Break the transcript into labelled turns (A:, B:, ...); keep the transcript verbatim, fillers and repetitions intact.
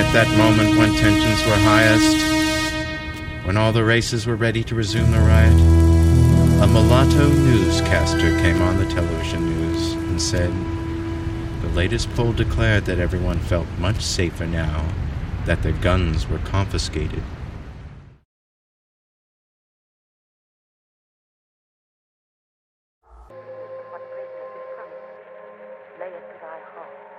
A: at that moment when tensions were highest, when all the races were ready to resume the riot, a mulatto newscaster came on the television news and said, the latest poll declared that everyone felt much safer now that their guns were confiscated.
B: What prisoners is from, lay it to thy heart.